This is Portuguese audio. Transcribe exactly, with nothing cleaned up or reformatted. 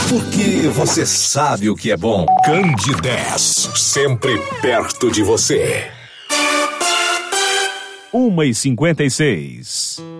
Porque você sabe o que é bom. Candidez, sempre perto de você. uma e cinquenta e seis.